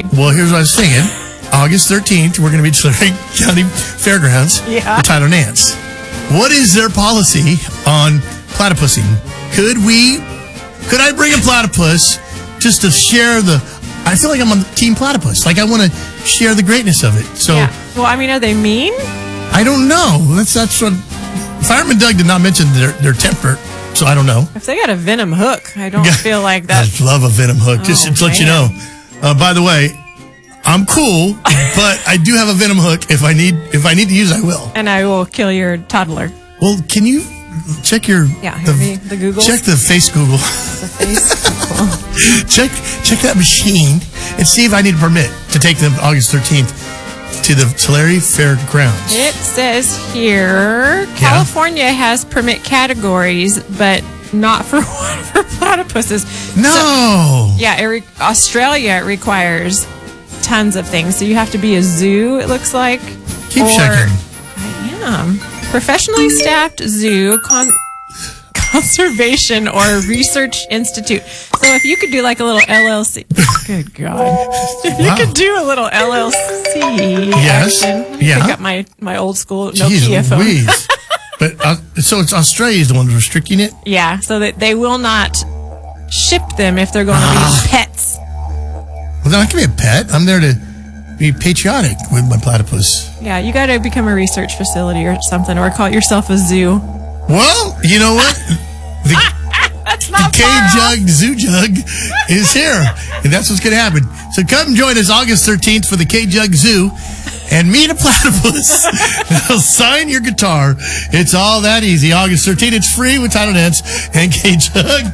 Tulare. Well, here's what I was thinking. August 13th, we're going to be at Tulare County Fairgrounds Yeah. with Tyler Nance. What is their policy on platypusing? Could I bring a platypus just to share I feel like I'm on Team Platypus. Like I want to share the greatness of it. So Yeah. Well, I mean, are they mean? I don't know. That's what Fireman Doug did not mention their temper, so I don't know. If they got a venom hook, I don't feel like that. I love a venom hook. Just to let you know. By the way, I'm cool, but I do have a venom hook. If I need to use, I will. And I will kill your toddler. Well, can you check your the Google? Check the face Google. The face Google. check that machine and see if I need a permit to take them August 13th to the Tulare Fairgrounds. It says here, California has permit categories, but not for platypuses. No. So, Australia requires tons of things. So you have to be a zoo, it looks like. Keep checking. I am. Professionally staffed zoo, conservation, or research institute. So if you could do like a little LLC. Good God. If you could do a little LLC action. Yeah. Pick up my old school Nokia phone. Louise. But so it's Australia's the one restricting it? Yeah, so that they will not ship them if they're going to be pets. Well, then I can be a pet. I'm there to be patriotic with my platypus. Yeah, you got to become a research facility or something, or call yourself a zoo. Well, you know what? That's not the K-Jug Zoo Jug is here, and that's what's going to happen. So come and join us August 13th for the K-Jug Zoo and meet a platypus. They'll sign your guitar. It's all that easy. August 13th, it's free with Tyler Nance and K-Jug.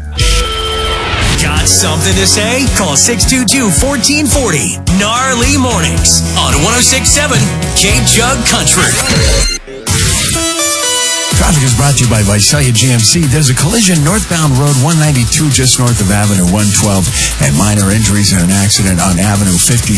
Got something to say? Call 622-1440. Gnarly Mornings on 106.7 K-Jug Country. Traffic is brought to you by Visalia GMC. There's a collision northbound Road 192 just north of Avenue 112 and minor injuries in an accident on Avenue 56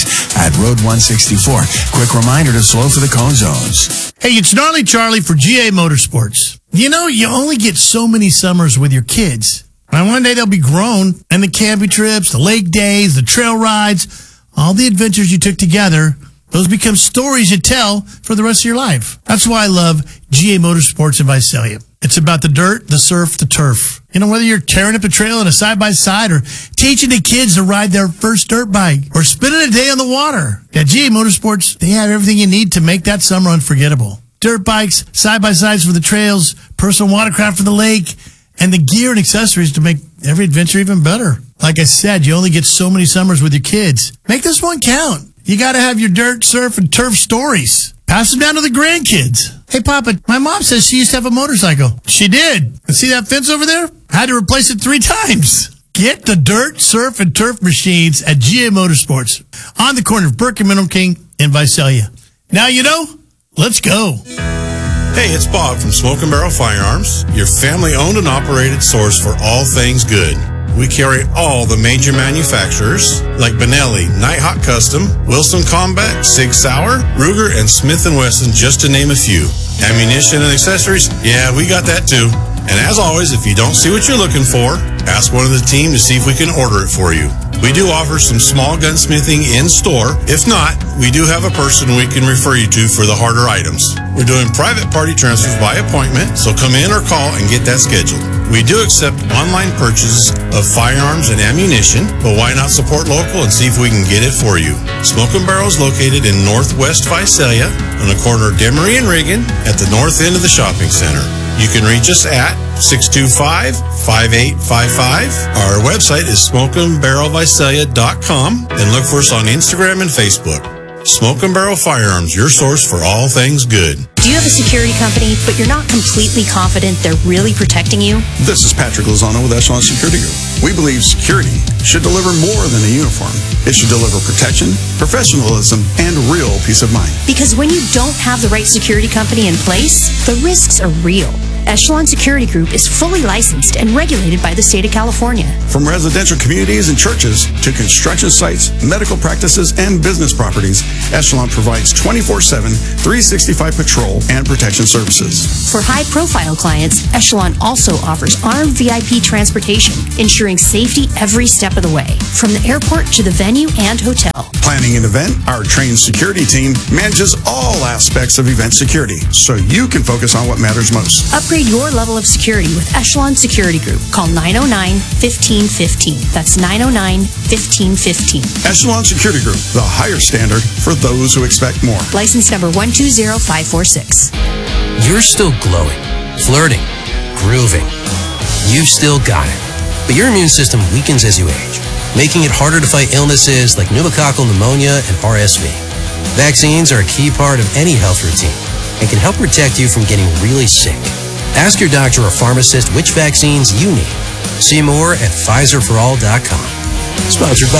at Road 164. Quick reminder to slow for the cone zones. Hey, it's Gnarly Charlie for GA Motorsports. You know, you only get so many summers with your kids. And one day they'll be grown, and the camping trips, the lake days, the trail rides, all the adventures you took together, those become stories you tell for the rest of your life. That's why I love GA Motorsports in Visalia. It's about the dirt, the surf, the turf. You know, whether you're tearing up a trail in a side-by-side or teaching the kids to ride their first dirt bike or spending a day on the water. At GA Motorsports, they have everything you need to make that summer unforgettable. Dirt bikes, side-by-sides for the trails, personal watercraft for the lake, and the gear and accessories to make every adventure even better. Like I said, you only get so many summers with your kids. Make this one count. You got to have your dirt, surf, and turf stories. Pass them down to the grandkids. Hey, Papa, my mom says she used to have a motorcycle. She did. And see that fence over there? I had to replace it 3 times. Get the dirt, surf, and turf machines at GA Motorsports on the corner of Burke and Mineral King in Visalia. Now you know, let's go. Hey, it's Bob from Smoke and Barrel Firearms, your family-owned and operated source for all things good. We carry all the major manufacturers like Benelli, Nighthawk Custom, Wilson Combat, Sig Sauer, Ruger, and Smith & Wesson, just to name a few. Ammunition and accessories? Yeah, we got that too. And as always, if you don't see what you're looking for, ask one of the team to see if we can order it for you. We do offer some small gunsmithing in store. If not, we do have a person we can refer you to for the harder items. We're doing private party transfers by appointment, so come in or call and get that scheduled. We do accept online purchases of firearms and ammunition, but why not support local and see if we can get it for you? Smoke and Barrel is located in Northwest Visalia on the corner of Demery and Reagan at the north end of the shopping center. You can reach us at 625-5855. Our website is smokeandbarrelvisalia.com and look for us on Instagram and Facebook. Smoke and Barrel Firearms, your source for all things good. Do you have a security company, but you're not completely confident they're really protecting you? This is Patrick Lozano with Echelon Security Group. We believe security should deliver more than a uniform. It should deliver protection, professionalism, and real peace of mind. Because when you don't have the right security company in place, the risks are real. Echelon Security Group is fully licensed and regulated by the state of California. From residential communities and churches to construction sites, medical practices, and business properties, Echelon provides 24/7, 365 patrol and protection services. For high-profile clients, Echelon also offers armed VIP transportation, ensuring safety every step of the way, from the airport to the venue and hotel. Planning an event, our trained security team manages all aspects of event security, so you can focus on what matters most. Upgrade your level of security with Echelon Security Group. Call 909-1515. That's 909-1515. Echelon Security Group, the higher standard for those who expect more. License number 120546. You're still glowing, flirting, grooving. You've still got it. But your immune system weakens as you age, making it harder to fight illnesses like pneumococcal pneumonia and RSV. Vaccines are a key part of any health routine and can help protect you from getting really sick. Ask your doctor or pharmacist which vaccines you need. See more at PfizerForAll.com. Sponsored by